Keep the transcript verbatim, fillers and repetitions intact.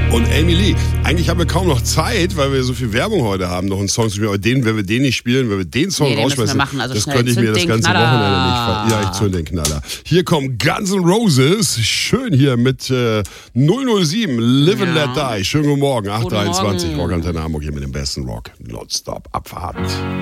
Und Amy Lee. Eigentlich haben wir kaum noch Zeit, weil wir so viel Werbung heute haben, noch einen Song zu spielen. Aber den, wenn wir den nicht spielen, wenn wir den Song Nee, den müssen wir rausschmeißen, machen. Also das schnell, könnte ich mir zünd das den ganze Knaller. Wochenende nicht ver... Ja, ich zünd den Knaller. Hier kommen Guns N' Roses. Schön hier mit äh, null null sieben, Live and Ja. Let Die. Schönen guten Morgen, acht Guten Uhr dreiundzwanzig, Morgen. Rock Antenne Hamburg hier mit dem besten Rock. Nonstop Abfahrt.